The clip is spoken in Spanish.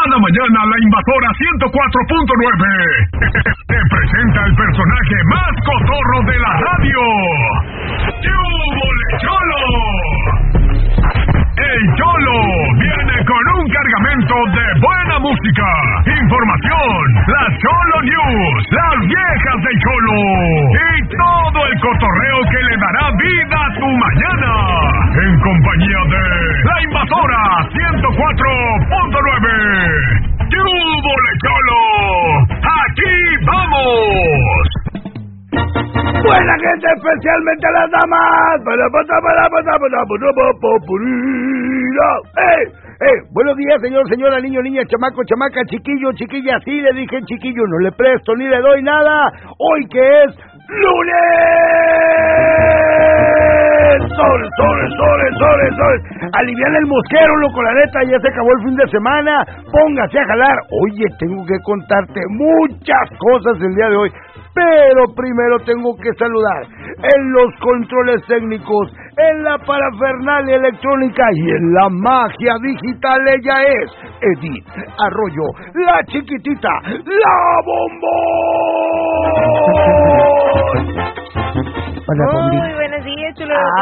Cada mañana la Invasora 104.9 te presenta el personaje más cotorro de la radio. ¡Yúbole Cholo! El Cholo viene con un cargamento de buena música, información, las Cholo News, las viejas del Cholo y todo el cotorreo que le dará vida a tu mañana. En compañía de la Invasora 104.9. ¡Yúbole Cholo! ¡Aquí vamos! Buena gente, especialmente a las damas. Buenos días, señor, señora, niño, niña, chamaco, chamaca, chiquillo, chiquilla. Sí, le dije chiquillo, no le presto ni le doy nada. Hoy que es lunes. Sol. Alivian el mosquero, loco, la neta, ya se acabó el fin de semana. Póngase a jalar. Oye, tengo que contarte muchas cosas el día de hoy. Pero primero tengo que saludar en los controles técnicos, en la parafernalia electrónica y en la magia digital. Ella es Edith Arroyo, la chiquitita, la bombón. Hola, muy buenos días, chulo.